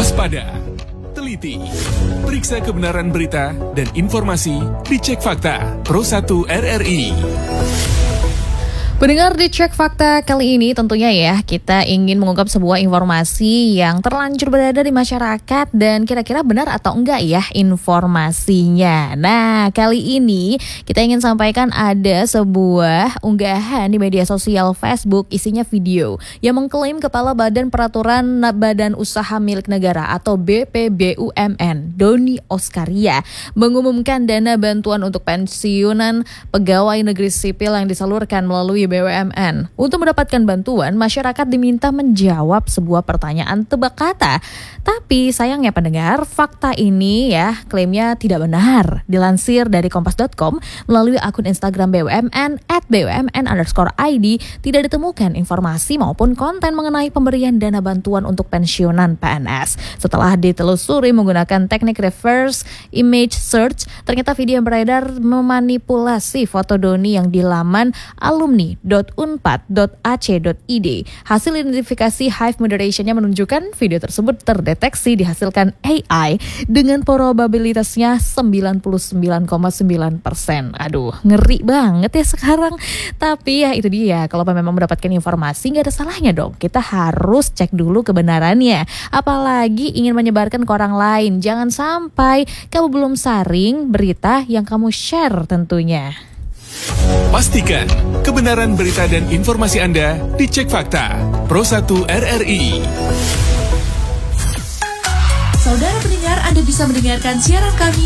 Waspada, teliti, periksa kebenaran berita dan informasi di Cek Fakta Pro 1 RRI. Pendengar di Cek Fakta kali ini tentunya ya kita ingin mengungkap sebuah informasi yang terlanjur berada di masyarakat dan kira-kira benar atau enggak ya informasinya. Nah kali ini kita ingin sampaikan ada sebuah unggahan di media sosial Facebook isinya video yang mengklaim Kepala Badan Peraturan Badan Usaha Milik Negara atau BPBUMN Doni Oskaria mengumumkan dana bantuan untuk pensiunan pegawai negeri sipil yang disalurkan melalui BUMN. Untuk mendapatkan bantuan, masyarakat diminta menjawab sebuah pertanyaan tebak kata. Tapi sayangnya pendengar, fakta ini ya klaimnya tidak benar. Dilansir dari kompas.com melalui akun Instagram BUMN @BUMN_ID tidak ditemukan informasi maupun konten mengenai pemberian dana bantuan untuk pensiunan PNS. Setelah ditelusuri menggunakan teknik reverse image search, ternyata video yang beredar memanipulasi foto Doni yang di laman alumni.unpad.ac.id. Hasil identifikasi Hive Moderation-nya menunjukkan video tersebut terdeteksi dihasilkan AI dengan probabilitasnya 99,9%. Aduh, ngeri banget ya sekarang. Tapi ya itu dia, kalau memang mendapatkan informasi nggak ada salahnya dong. Kita harus cek dulu kebenarannya. Apalagi ingin menyebarkan ke orang lain. Jangan sampai kamu belum saring berita yang kamu share tentunya. Pastikan kebenaran berita dan informasi Anda di Cek Fakta Pro 1 RRI. Saudara pendengar, Anda bisa mendengarkan siaran kami